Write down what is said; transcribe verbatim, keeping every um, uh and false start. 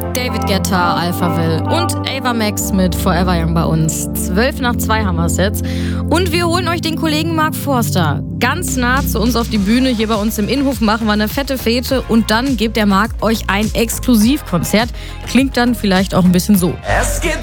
David Guetta, Alphaville und Ava Max mit Forever Young bei uns. Zwölf nach zwei haben wir es jetzt. Und wir holen euch den Kollegen Mark Forster ganz nah zu uns auf die Bühne. Hier bei uns im Innenhof machen wir eine fette Fete und dann gibt der Mark euch ein Exklusivkonzert. Klingt dann vielleicht auch ein bisschen so. Es gibt